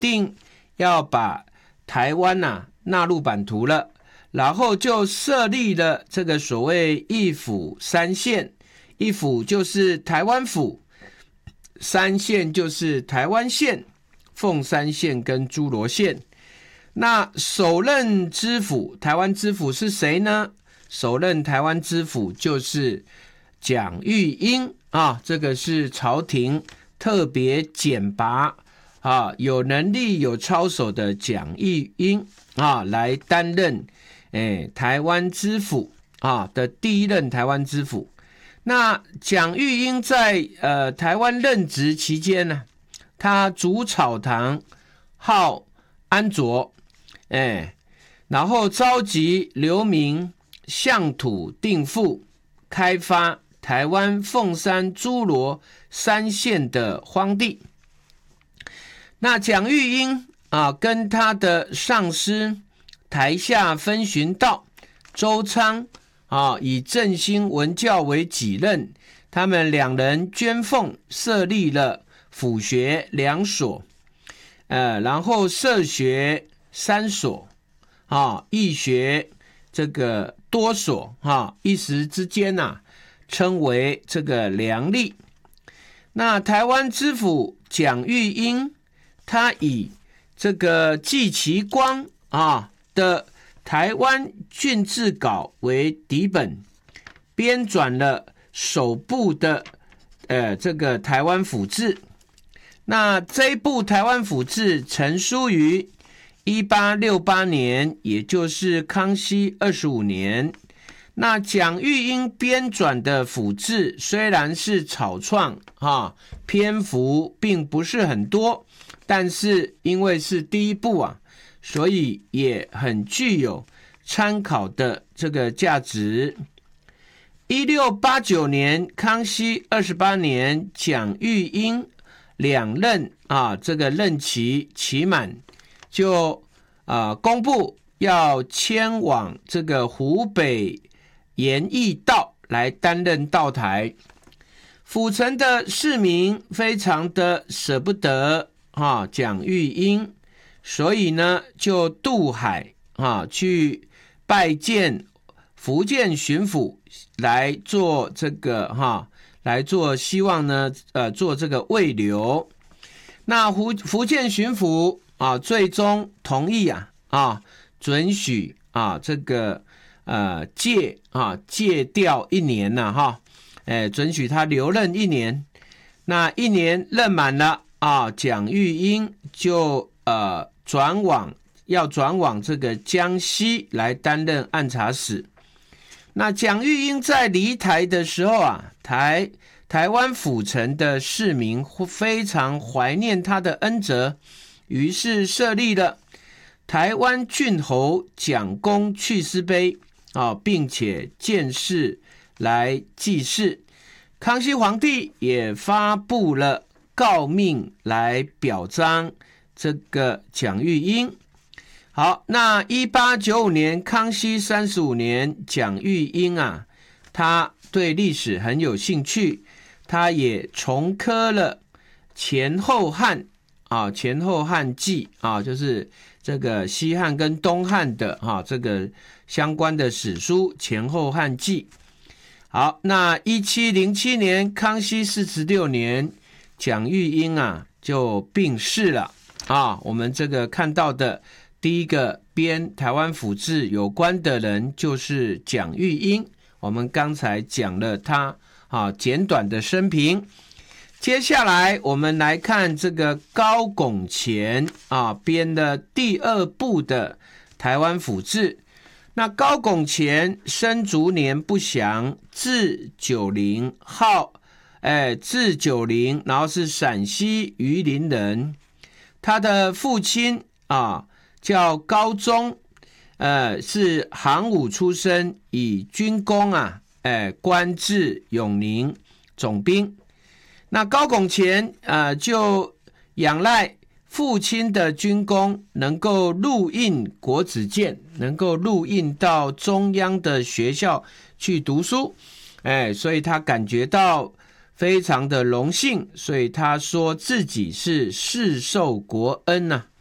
定要把台湾纳入版图了，然后就设立了这个所谓一府三县，一府就是台湾府，三县就是台湾县、凤山县跟诸罗县。那首任知府，台湾知府是谁呢？首任台湾知府就是蒋玉英这个是朝廷特别选拔有能力有操守的蒋玉英来担任台湾知府的第一任台湾知府。那蒋玉英在台湾任职期间呢，他主草堂号安卓，然后召集流民向土定富，开发台湾凤山诸罗三县的荒地。那蒋玉英跟他的上司台下分巡道周昌以振兴文教为己任，他们两人捐俸设立了府学2所，然后社学3所，义学这个多所，一时之间称为这个良力。那台湾知府蒋玉英，他以这个季其光的台湾郡志稿为底本，编纂了首部的这个台湾府志。那这一部台湾府志成书于1868年，也就是康熙25年。那蒋玉英编纂的府志虽然是草创篇幅并不是很多，但是因为是第一部所以也很具有参考的这个价值。1689年康熙28年，蒋玉英两任这个任期期满，就公布要迁往这个湖北盐义道来担任道台。府城的市民非常的舍不得蒋玉英，所以呢就渡海去拜见福建巡抚，来做这个来做希望呢做这个慰留。那福建巡抚最终同意准许这个借调1年准许他留任1年。那1年任满了蒋玉英就转往这个江西来担任按察使。那蒋玉英在离台的时候台湾府城的市民非常怀念他的恩泽，于是设立了台湾郡侯蒋公去世碑并且建誓来祭祀。康熙皇帝也发布了诰命来表彰这个蒋玉英。好，那1895年康熙35年，蒋玉英他对历史很有兴趣，他也重刻了前后汉纪就是这个西汉跟东汉的这个相关的史书前后汉纪。好，那1707年康熙46年，蒋玉英就病逝了我们这个看到的第一个编台湾府志有关的人就是蒋玉英，我们刚才讲了他简短的生平。接下来我们来看这个高拱乾编的第2部的台湾府志。那高拱乾生卒年不详，字九龄，字九龄，然后是陕西榆林人。他的父亲叫高宗，是行伍出身，以军功官至永宁总兵。那高拱乾就仰赖父亲的军功，能够入印国子监，能够入印到中央的学校去读书，所以他感觉到非常的荣幸，所以他说自己是世受国恩啊。